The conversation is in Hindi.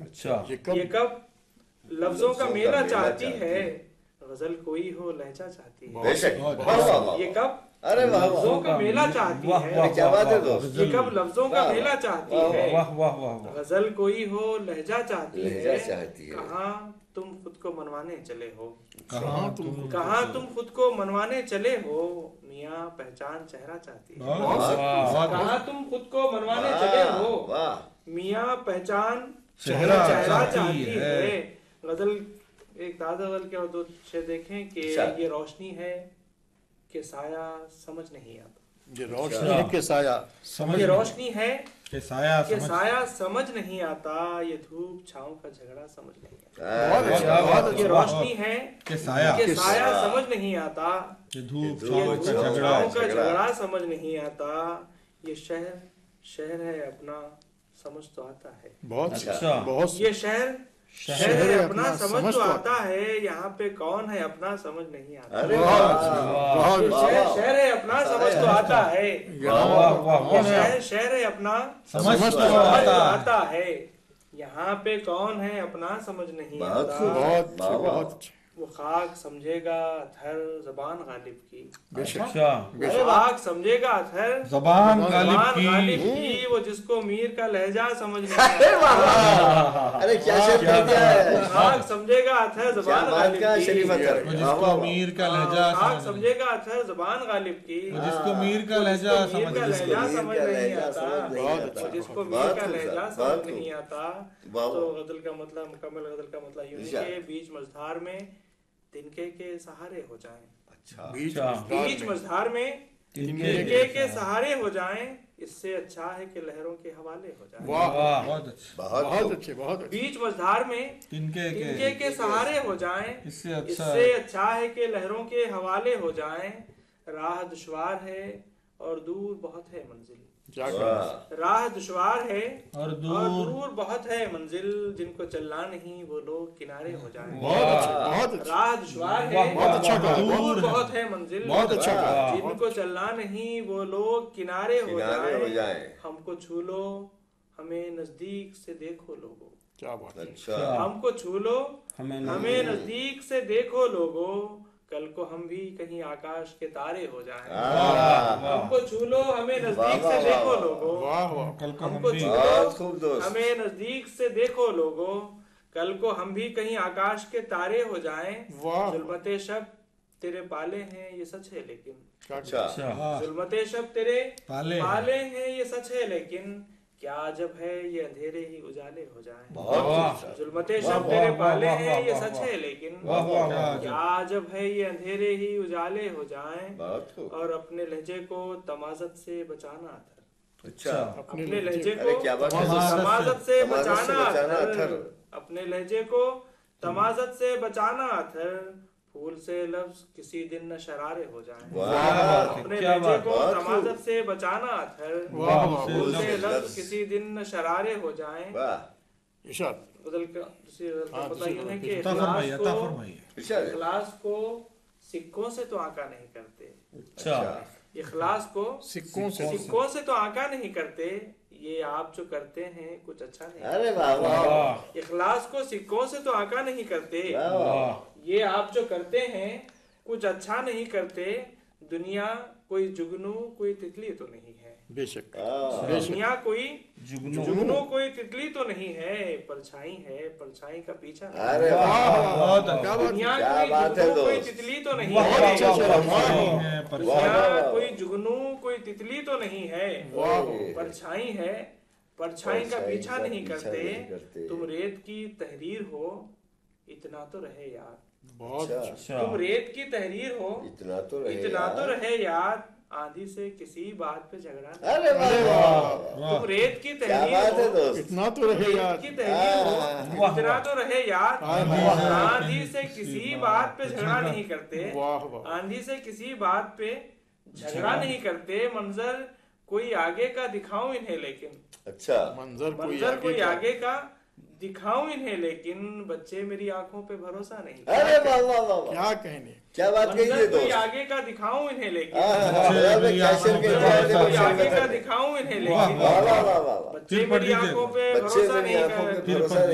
अच्छा, ये कब लफ्जों का मेला चाहती है, गजल कोई हो लहजा चाहती है। बेशक, वाह वाह वाह, ये कब अरे वाह वाह, लफ्जों का मेला चाहती वाह, है। वाह, क्या बात है वाह, दोस्त, ये कब लफ्जों का वाह, मेला वाह, चाहती वाह, है। वाह वाह वाह वाह, गजल कोई हो लहजा चाहती लहजा है। चाहती है। कहाँ तुम खुद को मनवाने चले हो, कहाँ तुम खुद को मनवाने चले हो, मियाँ पहचान चेहरा चाहती है। वाह, कहाँ तुम खुद को मनवाने चले हो, वाह, मियाँ पहचान चेहरा चाहती चाहती है। है। गजल एक ताज़ा गजल के और दो शेर देखें कि अच्छा। ये रोशनी है कि साया समझ नहीं आता। ये रोशनी है कि साया समझ ये रोशनी है के साया कि समझ साया समझ नहीं आता, ये धूप छाँव का झगड़ा समझ नहीं आता। बहुत अच्छा, क्या बात बहुत है। ये अच्छा। रोशनी है के साया कि साया समझ नहीं आता, ये धूप ये छाँव धूप का छाँव झगड़ा का झगड़ा समझ नहीं आता। ये शहर है अपना समझ तो आता है। बहुत अच्छा। बहुत ये शहर शहर है अपना समझ तो आता है, यहाँ पे कौन है अपना समझ नहीं आता। अरे बहुत वाह, ये बहुत शहर है अपना समझ तो आता है। वाह वाह वाह ये वाह, शहर है अपना समझ तो समझ तो आता आता है, यहाँ पे कौन है अपना समझ नहीं बहुत आता। खूब, बहुत वाह, वाह। बहुत अच्छे। वो खाक समझेगा अथर जबान गालिब की, बेशक अच्छा, अरे खाक समझेगा अथर जबान गालिब जबान गालिब की की, वो जिसको मीर का लहजा समझ नहीं अरे आता। वाह वाह, अरे क्या शेर क्या कर दिया है, खाक समझेगा अथर क्या जबान बात गालिब का की, शरीफ अतर, वो वाह, जिसको वाह, मीर का लहजा खाक समझ समझेगा अथर जबान गालिब की, वो जिसको मीर का वो लहजा जिसको मीर समझ का जिसको लहजा मीर समझ का नहीं लहजा आता, समझ नहीं बहुत आता। अच्छा, जिसको मीर बहुत का खूब लहजा साहब, बहुत समझ नहीं खूब। आता। वाह, तो वाह। गजल का मतलब, मुकम्मल गजल का मतलब यूं अच्छा। के बीच मझधार में तिनके के सहारे हो जाएं, अच्छा, बीच अच्छा। मझधार बीच में। मझधार में तिनके तिनके के सहारे हो जाएं, इससे अच्छा है कि लहरों के हवाले हो जाएं। वाह वाह, बहुत अच्छा, बहुत बहुत खूब। अच्छे बहुत अच्छे। बीच मझधार में तिनके तिनके के सहारे हो जाएं, इससे अच्छा इससे अच्छा है कि लहरों के हवाले हो जाएं। राह दुश्वार है और दूर बहुत है मंजिल, क्या वाह, करें। राह दुश्वार है और और दूर दूर बहुत है मंजिल, जिनको चलना नहीं वो लोग किनारे हो जाएं। बहुत अच्छे बहुत अच्छे। राह दुश्वार है वाह, बहुत अच्छा कहा, दूर बहुत बहुत है मंजिल, बहुत अच्छा कहा। जिनको चलना नहीं वो लोग किनारे हो किनारे हो जाएं। जाएं। हमको छू लो हमें नजदीक से देखो लोगो, क्या बात है। अच्छा, हमको छू लो हमें हमें नजदीक से देखो लोगो, कल को हम भी कहीं आकाश के तारे हो जाएं। वाह, हमको छू लो हमें नजदीक वाह, से वाह, देखो वाह, लोगो, वाह वाह। कल को हम हमको भी छू बहुत लो खूब दोस्त, हमें नजदीक से देखो लोगो, कल को हम भी कहीं आकाश के तारे हो जाएं। वाह। जुल्मते शब तेरे पाले हैं ये सच है लेकिन, क्या अच्छा, अच्छा, जुल्मते शब तेरे पाले पाले हैं ये सच है लेकिन, क्या जब है ये अंधेरे ही उजाले हो जाएं। बहुत वाह। खूब साहब। जुल्मते वाह, शब वाह, तेरे वाह, पाले वाह, हैं ये वाह, सच वाह। है लेकिन, वाह वाह वाह, क्या जब है ये अंधेरे ही उजाले हो जाएं। बहुत खूब, और अपने लहजे को तमाजत से बचाना अथर, अच्छा, अपने लहजे अरे को क्या बात है तमाज़त दोस्त, तमाजत से तमाज़त से बचाना बचाना अथर, अथर। अपने लहजे को तमाजत से बचाना अथर, फूल से लफ्ज किसी दिन न शरारे हो जाएं। वाह, अपने क्या लहजे बात, को बहुत तमाजत से बचाना अथर, वाह वाह। फूल से लफ्ज़ लफ्ज किसी दिन न शरारे हो जाएं। वाह, इरशाद। गजल का दूसरी गजल का हाँ, पता दूसरी यूं है गजल। कि अता फरमाइए, अता इखलास को फरमाइए। इरशाद। इखलास को सिक्कों से तो आका नहीं करते, अच्छा, इखलास को सिक्कों से सिक्कों से तो आका नहीं करते, ये आप जो करते हैं कुछ अच्छा नहीं। अरे वाह वाह, वाह इखलास को सिक्कों से तो आका नहीं करते, वाह, वाह, वाह, ये आप जो करते हैं कुछ अच्छा नहीं करते। दुनिया कोई जुगनू कोई तितली तो नहीं है, बेशक वाह, बेशक। दुनिया कोई जुगनू जुगनू कोई तितली तो नहीं है, परछाई है परछाई का पीछा नहीं। अरे वाह, वाह, बहुत क्या बात दुनिया क्या कोई बात है जुगनू कोई दोस्त। तितली तो नहीं वाह, है, बहुत अच्छा शेर है, वाह, परछाई वाह। है, वाह, परछाई वाह, दुनिया वाह। कोई जुगनू कोई तितली तो नहीं है, वाह। परछाई है परछाई का परछाई पीछा का नहीं पीछा करते। नहीं करते। तुम रेत की तहरीर हो इतना तो रहे याद, बहुत अच्छा, अच्छा, तुम रेत की तहरीर हो इतना तो रहे इतना तो यार। रहे याद, आंधी से किसी बात पे झगड़ा नहीं। अरे वाह अरे वाह, वाह। वाह, तुम रेत की क्या तहरीर बात है हो दोस्त, इतना तो रहे रेत याद। की तहरीर हो वाह, इतना वाह। तो रहे याद, हाँ, हाँ, हाँ। आंधी से किसी बात पे झगड़ा नहीं करते, वाह वाह। आंधी से किसी बात पे झगड़ा नहीं करते। मंजर कोई आगे का दिखाऊं इन्हें लेकिन, अच्छा, मंजर कोई आगे का दिखाऊं इन्हें लेकिन, बच्चे मेरी आंखों पे भरोसा नहीं। अरे वाह वाह वाह वाह, क्या कहने। क्या बात कही है मंजर कोई दोस्त, आगे का दिखाऊं इन्हें लेकिन, क्या शेर कह दिया है, मंजर देखो कोई शेर आगे बता का दे। दिखाऊं इन्हें वाह, लेकिन, वाह वाह वाह वाह, बच्चे फिर पढ़ मेरी दीजिए। आंखों पे बच्चे भरोसा मेरी नहीं आंखों पे कर भरोसा